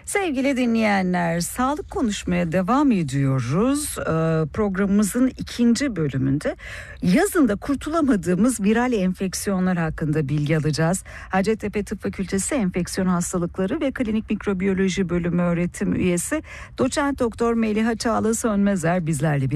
Sevgili dinleyenler, sağlık konuşmaya devam ediyoruz. Programımızın ikinci bölümünde yazında kurtulamadığımız viral enfeksiyonlar hakkında bilgi alacağız. Hacettepe Tıp Fakültesi Enfeksiyon Hastalıkları ve Klinik Mikrobiyoloji Bölümü öğretim üyesi Doçent Doktor Meliha Çağla Sönmezer bizlerle